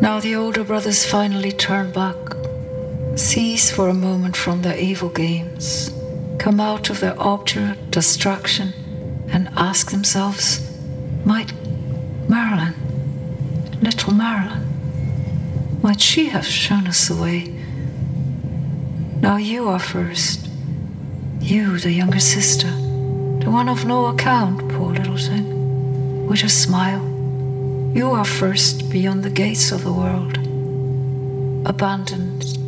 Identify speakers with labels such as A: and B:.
A: Now the older brothers finally turn back, cease for a moment from their evil games, come out of their obdurate distraction and ask themselves, might Marilyn, little Marilyn, might she have shown us the way? Now you are first, you, the younger sister, the one of no account, poor little thing, with a smile. You are first beyond the gates of the world, abandoned